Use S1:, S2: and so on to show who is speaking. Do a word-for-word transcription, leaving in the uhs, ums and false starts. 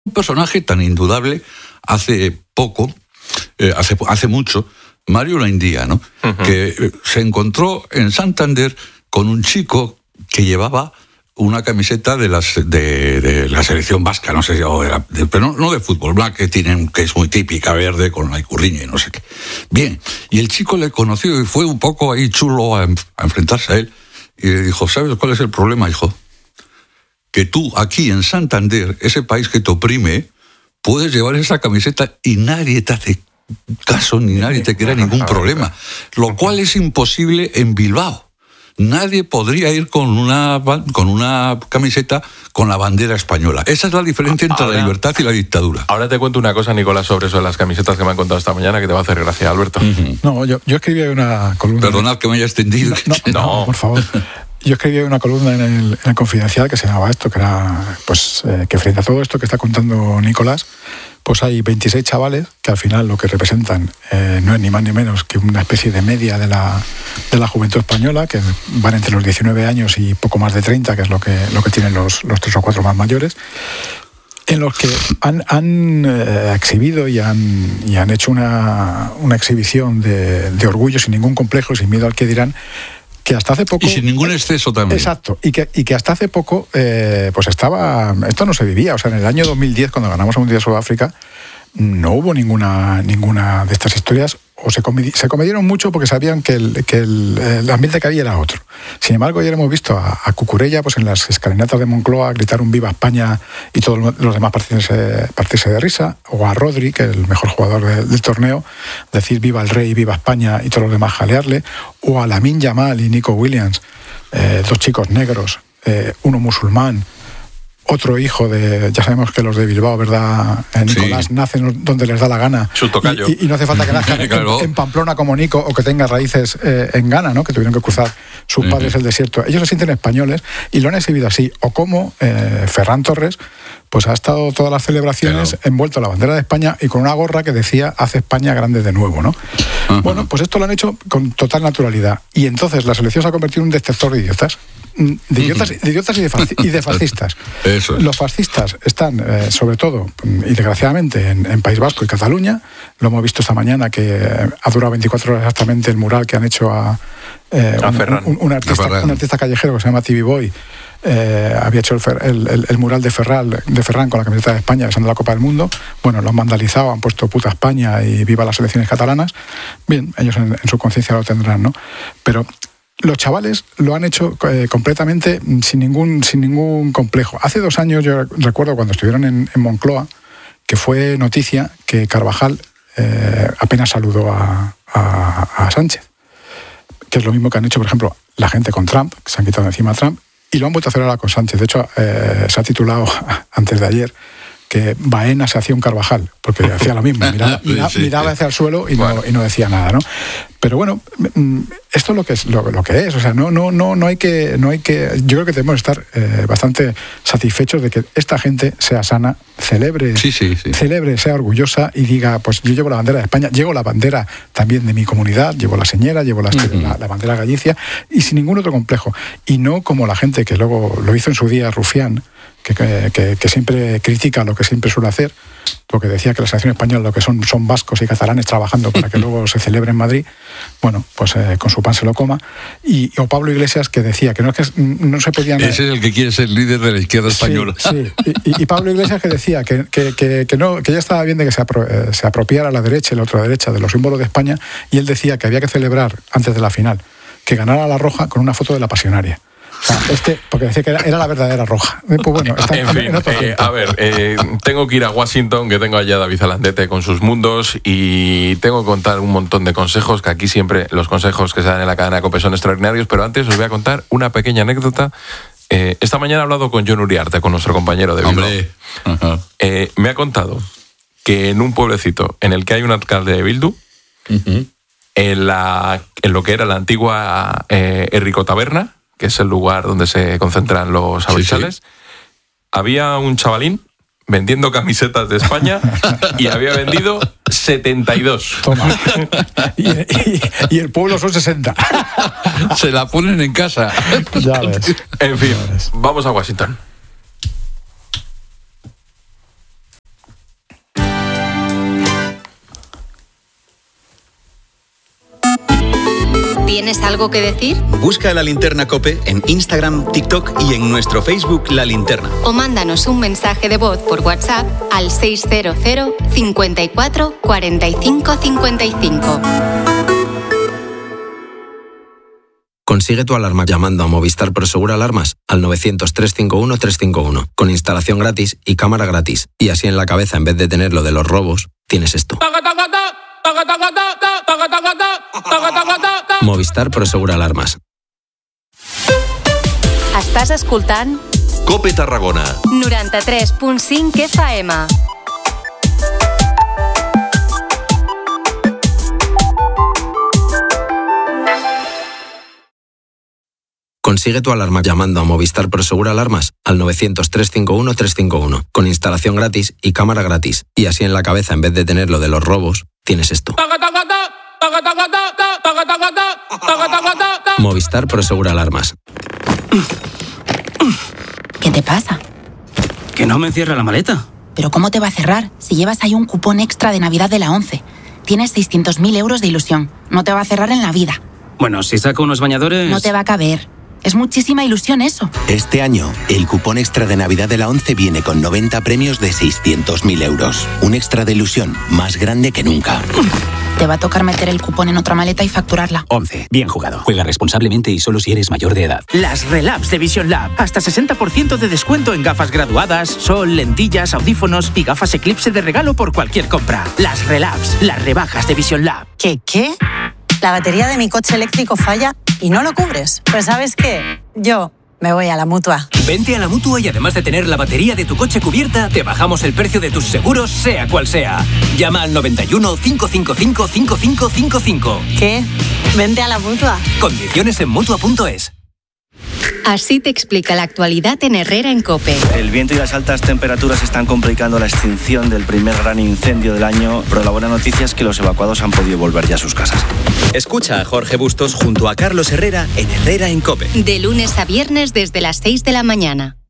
S1: Un personaje tan indudable hace poco, eh, hace, hace mucho, Mario Laindia, ¿no? Uh-huh. Que eh, se encontró en Santander con un chico que llevaba una camiseta de, las, de, de la selección vasca, no sé si era, de, pero no, no de fútbol, una que tienen, que es muy típica, verde, con la icurriña y no sé qué. Bien, y el chico le conoció y fue un poco ahí chulo a, a enfrentarse a él, y le dijo, ¿sabes cuál es el problema, hijo? Que tú aquí en Santander, ese país que te oprime, puedes llevar esa camiseta y nadie te hace caso ni nadie te crea ningún problema, lo cual es imposible en Bilbao. Nadie podría ir con una, con una camiseta con la bandera española. Esa es la diferencia entre ahora, la libertad y la dictadura.
S2: Ahora te cuento una cosa, Nicolás, sobre eso de las camisetas que me han contado esta mañana, que te va a hacer gracia, Alberto.
S3: Uh-huh. No, yo, yo escribí una columna...
S1: Perdonad que me haya extendido.
S3: No, no, no por favor. Yo escribí una columna en el, en el Confidencial que se llamaba esto, que era pues eh, que frente a todo esto que está contando Nicolás, pues hay veintiséis chavales que al final lo que representan eh, no es ni más ni menos que una especie de media de la, de la juventud española, que van entre los diecinueve años y poco más de treinta, que es lo que, lo que tienen los, los tres o cuatro más mayores, en los que han, han eh, exhibido y han, y han hecho una, una exhibición de, de orgullo sin ningún complejo, sin miedo al que dirán, que hasta hace poco...
S1: Y sin ningún exceso también.
S3: Exacto, y que, y que hasta hace poco eh, pues estaba... Esto no se vivía, o sea, en el año dos mil diez, cuando ganamos el Mundial de Sudáfrica, no hubo ninguna, ninguna de estas historias, o se, comedi- se comedieron mucho porque sabían que, el, que el, el ambiente que había era otro. Sin embargo, ayer hemos visto a, a Cucurella pues en las escalinatas de Moncloa gritar un Viva España y todos los demás partirse, partirse de risa, o a Rodri, que es el mejor jugador de, del torneo, decir Viva el Rey, Viva España y todos los demás jalearle, o a Lamine Yamal y Nico Williams, eh, dos chicos negros, eh, uno musulmán, otro hijo de, ya sabemos que los de Bilbao, ¿verdad? Nicolás, sí, nacen donde les da la gana.
S2: Su tocayo.
S3: Y, y, y no hace falta que nazcan claro. en, en Pamplona como Nico o que tenga raíces eh, en Ghana, ¿no? Que tuvieron que cruzar sus padres uh-huh. el desierto. Ellos se sienten españoles y lo han exhibido así. O como eh, Ferran Torres, pues ha estado todas las celebraciones claro. envuelto en la bandera de España y con una gorra que decía hace España grande de nuevo, ¿no? Uh-huh. Bueno, pues esto lo han hecho con total naturalidad. Y entonces la selección se ha convertido en un detector de idiotas. De idiotas, de idiotas y, de fasc- y de fascistas.
S1: Eso es.
S3: Los fascistas están, eh, sobre todo, y desgraciadamente, en, en País Vasco y Cataluña. Lo hemos visto esta mañana, que ha durado veinticuatro horas exactamente el mural que han hecho a, eh,
S2: a
S3: un,
S2: Ferran.
S3: Un, un, artista,
S1: a
S3: un artista callejero que se llama T V Boy. Eh, había hecho el, el, el, el mural de Ferran, de Ferran con la camiseta de España besando la Copa del Mundo. Bueno, lo han vandalizado, han puesto puta España y viva las elecciones catalanas. Bien, ellos en, en su conciencia lo tendrán, ¿no? Pero los chavales lo han hecho eh, completamente sin ningún, sin ningún complejo. Hace dos años, yo recuerdo cuando estuvieron en, en Moncloa, que fue noticia que Carvajal eh, apenas saludó a, a, a Sánchez, que es lo mismo que han hecho, por ejemplo, la gente con Trump, que se han quitado encima a Trump, y lo han vuelto a hacer ahora con Sánchez. De hecho, eh, se ha titulado antes de ayer que Baena se hacía un Carvajal, porque hacía lo mismo, miraba, miraba, sí, sí, miraba sí. hacia el suelo y, bueno. no, y no decía nada, ¿no? Pero bueno, esto es lo que es, lo, lo que es, o sea, no, no, no, no hay que, no hay que, yo creo que debemos estar eh, bastante satisfechos de que esta gente sea sana, celebre,
S1: sí, sí, sí.
S3: celebre, sea orgullosa y diga, pues yo llevo la bandera de España, llevo la bandera también de mi comunidad, llevo la señera, llevo la, uh-huh. la, la bandera Galicia y sin ningún otro complejo, y no como la gente que luego lo hizo en su día Rufián, que, que, que siempre critica lo que siempre suele hacer, porque decía que la selección española lo que son son vascos y catalanes trabajando para que luego se celebre en Madrid. Bueno, pues eh, con su pan se lo coma. Y o Pablo Iglesias, que decía que no, es que no se podían...
S1: Ese es el que quiere ser líder de la izquierda
S3: sí,
S1: española.
S3: Sí, y, y Pablo Iglesias que decía que, que, que, que, no, que ya estaba bien de que se, apro, eh, se apropiara la derecha y la otra derecha de los símbolos de España, y él decía que había que celebrar antes de la final que ganara la Roja con una foto de la Pasionaria. O sea, este, porque decía que era, era la verdadera Roja. Pues bueno, está,
S2: en fin, en eh, a ver, eh, tengo que ir a Washington, que tengo allá a David Alandete con sus mundos, y tengo que contar un montón de consejos, que aquí siempre los consejos que se dan en la cadena COPE son extraordinarios, pero antes os voy a contar una pequeña anécdota. Eh, esta mañana he hablado con Jon Uriarte, con nuestro compañero de Bilbao.
S1: Hombre. Uh-huh.
S2: Eh, me ha contado que en un pueblecito en el que hay un alcalde de Bildu, uh-huh. en, la, en lo que era la antigua eh, Herrico Taberna, que es el lugar donde se concentran los abertzales, sí, sí. había un chavalín vendiendo camisetas de España y había vendido setenta y dos.
S3: Toma. Y, y, y el pueblo son sesenta.
S1: Se la ponen en casa.
S3: Ya ves.
S2: En fin, vamos a Washington.
S4: ¿Tienes algo que decir?
S5: Busca La Linterna COPE en Instagram, TikTok y en nuestro Facebook La Linterna.
S4: O mándanos un mensaje de voz por WhatsApp al seis cero cero, cincuenta y cuatro, cuarenta y cinco cincuenta y cinco.
S6: Consigue tu alarma llamando a Movistar Prosegur Alarmas al novecientos, trescientos cincuenta y uno, trescientos cincuenta y uno, con instalación gratis y cámara gratis. Y así en la cabeza, en vez de tener lo de los robos, tienes esto. Movistar Prosegur Alarmas.
S4: Estàs escoltant
S7: COPE Tarragona
S4: noranta-tres punt cinc F M.
S6: Consigue tu alarma llamando a Movistar Prosegur Alarmas al novecientos, trescientos cincuenta y uno, trescientos cincuenta y uno, con instalación gratis y cámara gratis. Y así en la cabeza, en vez de tener lo de los robos, tienes esto. Movistar Prosegur Alarmas.
S8: ¿Qué te pasa?
S9: Que no me cierra la maleta.
S8: ¿Pero cómo te va a cerrar si llevas ahí un cupón extra de Navidad de la ONCE? Tienes seiscientos mil euros de ilusión. No te va a cerrar en la vida.
S9: Bueno, si saco unos bañadores...
S8: No te va a caber. Es muchísima ilusión eso.
S10: Este año, el cupón extra de Navidad de la ONCE viene con noventa premios de seiscientos mil euros. Un extra de ilusión más grande que nunca.
S8: Te va a tocar meter el cupón en otra maleta y facturarla.
S11: ONCE. Bien jugado. Juega responsablemente y solo si eres mayor de edad.
S12: Las Relabs de Vision Lab. Hasta sesenta por ciento de descuento en gafas graduadas, sol, lentillas, audífonos y gafas Eclipse de regalo por cualquier compra. Las Relabs. Las rebajas de Vision Lab.
S13: ¿Qué qué? La batería de mi coche eléctrico falla y no lo cubres. Pues ¿sabes qué? Yo me voy a la Mutua.
S14: Vente a la Mutua y además de tener la batería de tu coche cubierta, te bajamos el precio de tus seguros, sea cual sea. Llama al noventa y uno, cinco cinco cinco, cinco cinco cinco cinco.
S13: ¿Qué? Vente a la Mutua.
S14: Condiciones en Mutua punto es.
S4: Así te explica la actualidad en Herrera en COPE.
S15: El viento y las altas temperaturas están complicando la extinción del primer gran incendio del año, pero la buena noticia es que los evacuados han podido volver ya a sus casas.
S5: Escucha a Jorge Bustos junto a Carlos Herrera en Herrera en COPE.
S4: De lunes a viernes desde las seis de la mañana.